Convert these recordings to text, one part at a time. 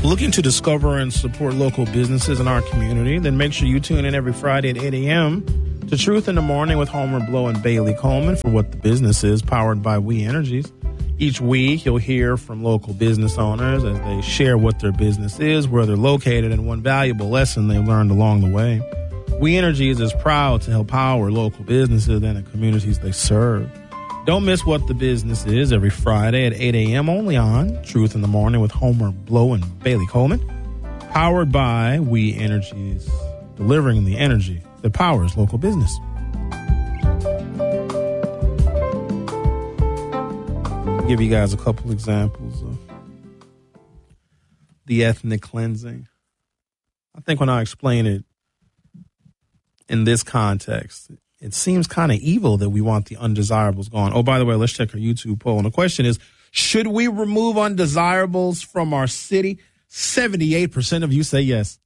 Looking to discover and support local businesses in our community? Then make sure you tune in every Friday at 8 a.m. to Truth in the Morning with Homer Blow and Bailey Coleman for What the Business Is, powered by We Energies. Each week, you'll hear from local business owners as they share what their business is, where they're located, and one valuable lesson they've learned along the way. We Energies is proud to help power local businesses and the communities they serve. Don't miss What the Business Is every Friday at 8 a.m. only on Truth in the Morning with Homer Blow and Bailey Coleman. Powered by We Energies, delivering the energy that powers local business. I'll give you guys a couple examples of the ethnic cleansing. I think when I explain it in this context, it seems kind of evil that we want the undesirables gone. Oh, by the way, let's check our YouTube poll. And the question is, should we remove undesirables from our city? 78% of you say yes.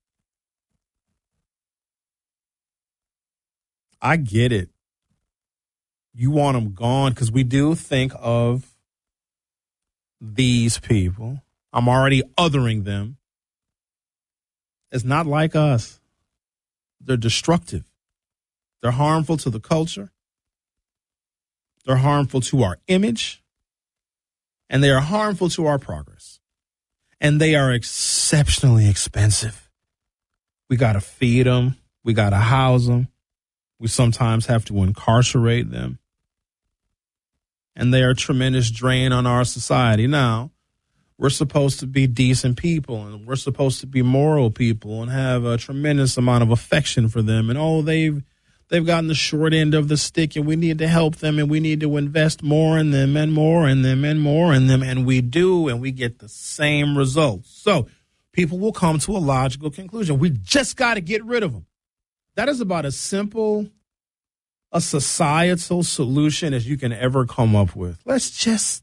I get it. You want them gone because we do think of these people. I'm already othering them. It's not like us. They're destructive. They're harmful to the culture. They're harmful to our image. And they are harmful to our progress. And they are exceptionally expensive. We got to feed them. We got to house them. We sometimes have to incarcerate them. And they are a tremendous drain on our society. Now, we're supposed to be decent people, and we're supposed to be moral people and have a tremendous amount of affection for them. And they've gotten the short end of the stick, and we need to help them, and we need to invest more in them and more in them and more in them. And we do, and we get the same results. So people will come to a logical conclusion. We just got to get rid of them. That is about as simple a societal solution as you can ever come up with. Let's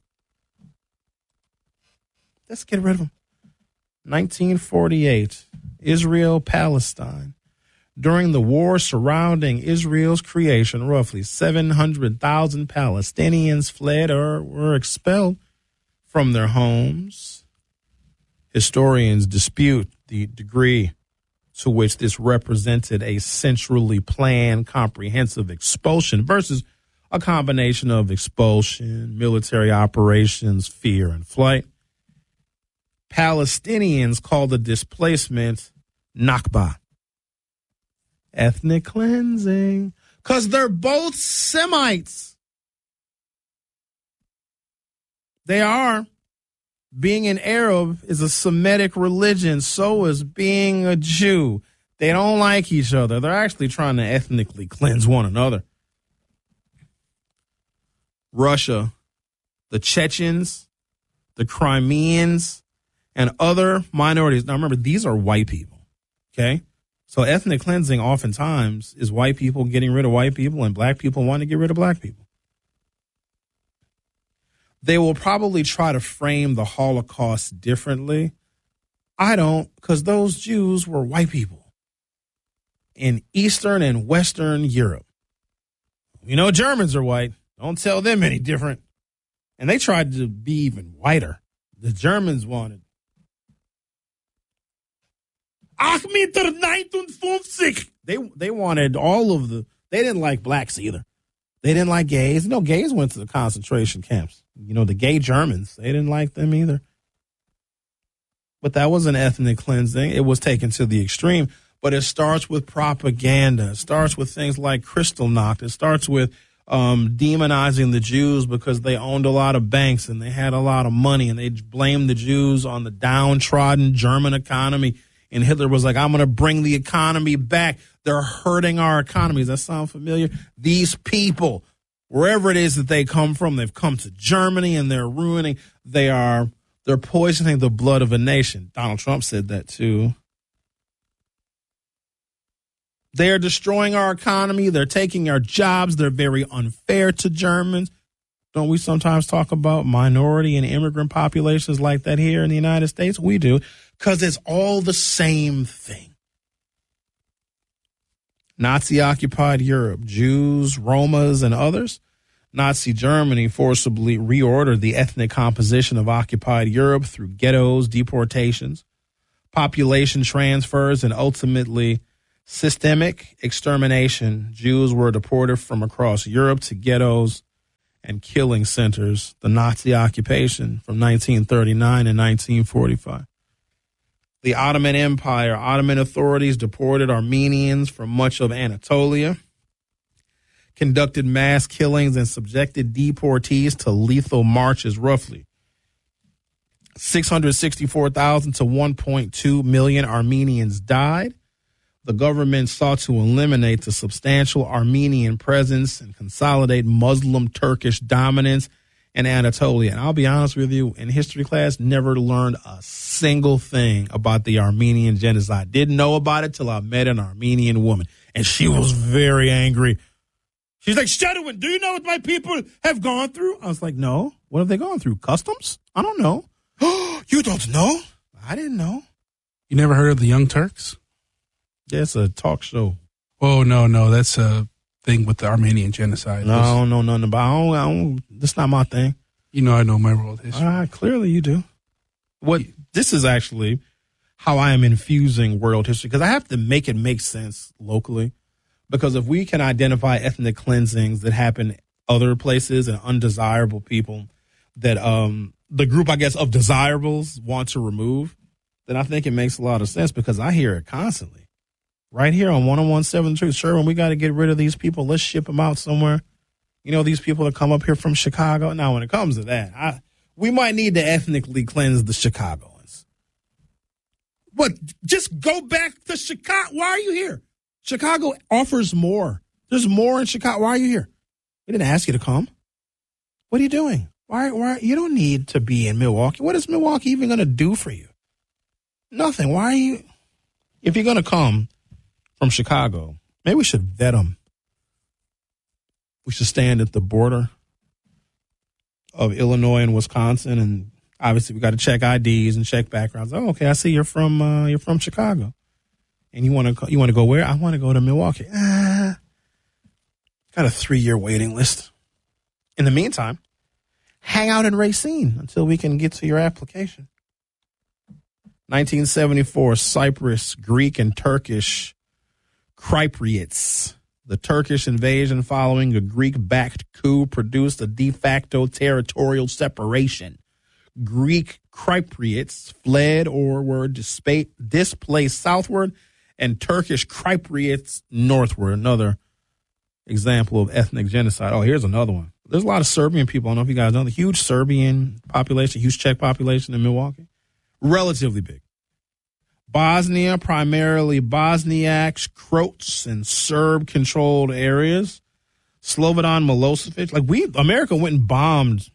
get rid of them. 1948, Israel, Palestine. During the war surrounding Israel's creation, roughly 700,000 Palestinians fled or were expelled from their homes. Historians dispute the degree to which this represented a centrally planned, comprehensive expulsion versus a combination of expulsion, military operations, fear, and flight. Palestinians call the displacement Nakba. Ethnic cleansing, because they're both Semites. They are. Being an Arab is a Semitic religion. So is being a Jew. They don't like each other. They're actually trying to ethnically cleanse one another. Russia, the Chechens, the Crimeans, and other minorities. Now remember, these are white people, okay? So ethnic cleansing oftentimes is white people getting rid of white people and black people wanting to get rid of black people. They will probably try to frame the Holocaust differently. I don't, because those Jews were white people in Eastern and Western Europe. You know, Germans are white. Don't tell them any different. And they tried to be even whiter. The Germans wanted Meter 59. They wanted all of they didn't like blacks either. They didn't like gays. No, gays went to the concentration camps. You know, the gay Germans, they didn't like them either. But that was an ethnic cleansing. It was taken to the extreme. But it starts with propaganda. It starts with things like Kristallnacht. It starts with demonizing the Jews because they owned a lot of banks and they had a lot of money, and they blamed the Jews on the downtrodden German economy. And Hitler was like, I'm going to bring the economy back. They're hurting our economy. Does that sound familiar? These people, wherever it is that they come from, they've come to Germany and they're ruining. They're poisoning the blood of a nation. Donald Trump said that too. They are destroying our economy. They're taking our jobs. They're very unfair to Germans. Don't we sometimes talk about minority and immigrant populations like that here in the United States? We do, because it's all the same thing. Nazi-occupied Europe, Jews, Romas, and others. Nazi Germany forcibly reordered the ethnic composition of occupied Europe through ghettos, deportations, population transfers, and ultimately systemic extermination. Jews were deported from across Europe to ghettos and killing centers, the Nazi occupation from 1939 and 1945. The Ottoman Empire, Ottoman authorities deported Armenians from much of Anatolia, conducted mass killings, and subjected deportees to lethal marches. Roughly 664,000 to 1.2 million Armenians died. The government sought to eliminate the substantial Armenian presence and consolidate Muslim Turkish dominance in Anatolia. And I'll be honest with you, in history class, never learned a single thing about the Armenian genocide. Didn't know about it till I met an Armenian woman. And she was very angry. She's like, Shadowin, do you know what my people have gone through? I was like, no. What have they gone through? Customs? I don't know. You don't know? I didn't know. You never heard of the Young Turks? Yeah, it's a talk show. Oh, no. That's a thing with the Armenian genocide. No, I don't know nothing about it. That's not my thing. You know I know my world history. Clearly you do. This is actually how I am infusing world history, because I have to make it make sense locally. Because if we can identify ethnic cleansings that happen other places and undesirable people that the group, I guess, of desirables want to remove, then I think it makes a lot of sense, because I hear it constantly. Right here on 101.7 Truth. Sherwin, we got to get rid of these people. Let's ship them out somewhere. You know, these people that come up here from Chicago. Now, when it comes to that, we might need to ethnically cleanse the Chicagoans. But just go back to Chicago. Why are you here? Chicago offers more. There's more in Chicago. Why are you here? We didn't ask you to come. What are you doing? Why? You don't need to be in Milwaukee. What is Milwaukee even going to do for you? Nothing. Why are you? If you're going to come from Chicago, maybe we should vet them. We should stand at the border of Illinois and Wisconsin, and obviously we got to check IDs and check backgrounds. Oh, okay, I see you're from Chicago, and you want to go where? I want to go to Milwaukee. Got a 3-year waiting list. In the meantime, hang out in Racine until we can get to your application. 1974, Cyprus, Greek, and Turkish Cypriots. The Turkish invasion following a Greek-backed coup produced a de facto territorial separation. Greek Cypriots fled or were displaced southward, and Turkish Cypriots northward. Another example of ethnic genocide. Oh, here's another one. There's a lot of Serbian people. I don't know if you guys know. The huge Serbian population, huge Czech population in Milwaukee. Relatively big. Bosnia, primarily Bosniaks, Croats, and Serb-controlled areas. Slobodan Milosevic. America went and bombed.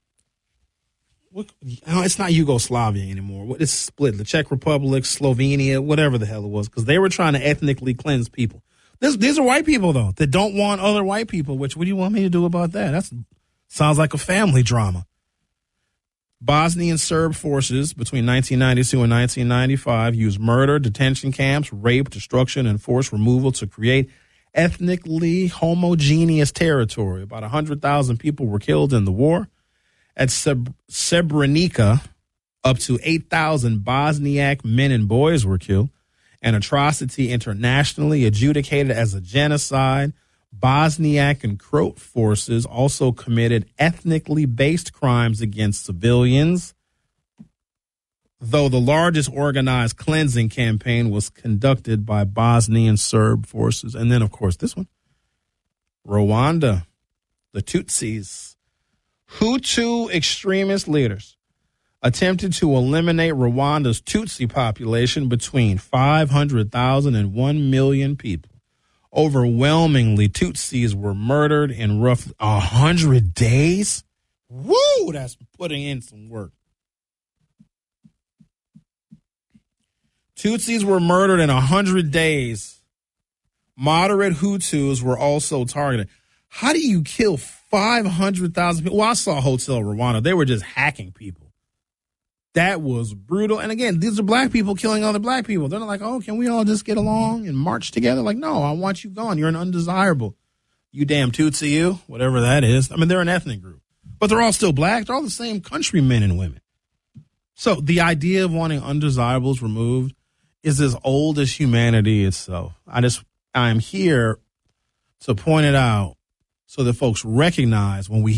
It's not Yugoslavia anymore. It's split. The Czech Republic, Slovenia, whatever the hell it was, because they were trying to ethnically cleanse people. These are white people, though, that don't want other white people, what do you want me to do about that? That sounds like a family drama. Bosnian Serb forces between 1992 and 1995 used murder, detention camps, rape, destruction, and forced removal to create ethnically homogeneous territory. About 100,000 people were killed in the war. At Srebrenica, up to 8,000 Bosniak men and boys were killed. An atrocity internationally adjudicated as a genocide. Bosniak and Croat forces also committed ethnically based crimes against civilians, though the largest organized cleansing campaign was conducted by Bosnian Serb forces. And then, of course, this one, Rwanda, the Tutsis. Hutu extremist leaders attempted to eliminate Rwanda's Tutsi population between 500,000 and 1 million people. Overwhelmingly, Tutsis were murdered in roughly 100 days. Woo, that's putting in some work. Tutsis were murdered in 100 days. Moderate Hutus were also targeted. How do you kill 500,000 people? Well, I saw Hotel Rwanda. They were just hacking people. That was brutal. And again, these are black people killing other black people. They're not like, oh, can we all just get along and march together? Like, no, I want you gone. You're an undesirable. You damn Tutsi, you, whatever that is. I mean, they're an ethnic group. But they're all still black. They're all the same countrymen and women. So the idea of wanting undesirables removed is as old as humanity itself. I am here to point it out so that folks recognize when we